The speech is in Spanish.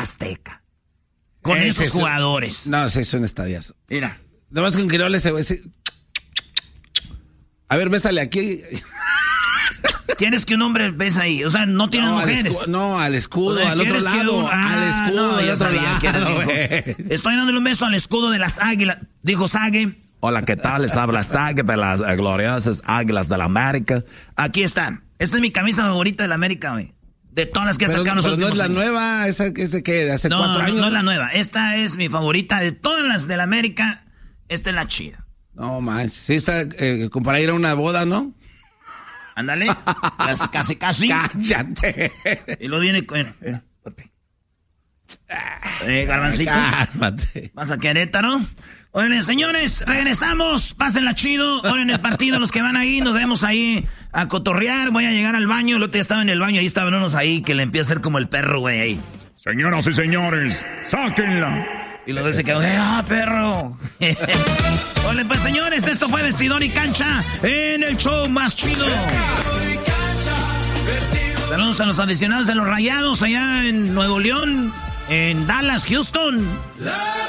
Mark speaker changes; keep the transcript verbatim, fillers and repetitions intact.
Speaker 1: Azteca. Con
Speaker 2: Ese
Speaker 1: esos
Speaker 2: es
Speaker 1: jugadores.
Speaker 2: Un, no, ese es un estadiazo.
Speaker 1: Mira.
Speaker 2: Nada más con que no le se ese... A ver, bésale aquí.
Speaker 1: ¿Quieres que un hombre besa ahí? O sea, no tienen
Speaker 2: no,
Speaker 1: mujeres.
Speaker 2: Al no, al escudo,
Speaker 1: o sea,
Speaker 2: al otro lado.
Speaker 1: Un... Ah,
Speaker 2: al escudo,
Speaker 1: no,
Speaker 2: al
Speaker 1: ya
Speaker 2: otro
Speaker 1: sabía
Speaker 2: lado.
Speaker 1: Que era, estoy dándole un beso al escudo de las águilas. Dijo Sague. Hola, ¿qué tal? Les habla Sague de las gloriosas Águilas de la América. Aquí están. Esta es mi camisa favorita de la América, güey. De todas las que he sacado los últimos
Speaker 2: no es la
Speaker 1: años.
Speaker 2: nueva, esa que es de qué, de hace
Speaker 1: no,
Speaker 2: cuatro
Speaker 1: no,
Speaker 2: años.
Speaker 1: No es la nueva. Esta es mi favorita de todas las de la América. Esta es la chida.
Speaker 2: No manches, sí está eh, como para ir a una boda, ¿no?
Speaker 1: Ándale, casi, casi, casi.
Speaker 2: Cállate.
Speaker 1: Y luego viene con... Eh, Garbancito.
Speaker 2: Cálmate.
Speaker 1: ¿Vas a Querétaro? Oigan, señores, regresamos. Pásenla chido. Ahora en el partido, los que van ahí, nos vemos ahí a cotorrear. Voy a llegar al baño. El otro día estaba en el baño. Ahí estaban unos ahí que le empieza a hacer como el perro, güey, ahí.
Speaker 3: Señoras y señores, sáquenla.
Speaker 1: Y luego se quedó, ¡ah, perro! Oye, pues, señores, esto fue Vestidor y Cancha en el show más chido. Saludos a los aficionados de los Rayados allá en Nuevo León, en Dallas, Houston.